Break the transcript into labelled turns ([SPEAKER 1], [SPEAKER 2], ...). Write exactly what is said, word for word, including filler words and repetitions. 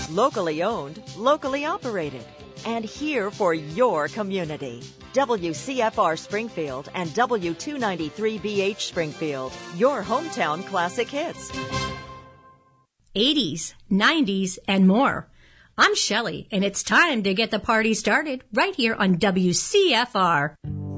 [SPEAKER 1] Locally owned, locally operated, and here for your community. W C F R Springfield and W two ninety-three B H Springfield, your hometown classic hits.
[SPEAKER 2] eighties, nineties, and more. I'm Shelley, and it's time to get the party started right here on W C F R.